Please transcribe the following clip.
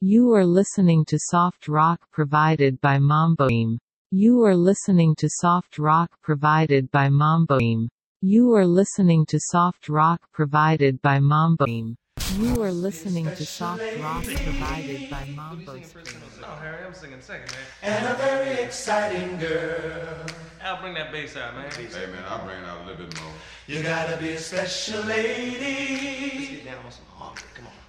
You are listening to soft rock provided by Mambo Team. You are listening to soft rock provided by Mambo Team. You are listening to soft rock provided by Mambo Team. You are listening to soft rock provided by Mambo Team. No, Harry, I'm singing second, man. And a very exciting girl. Al, bring that bass out, man. Hey man, I'll bring it out a little bit more. You gotta be a special lady. Let's get down on some harmony. Come on.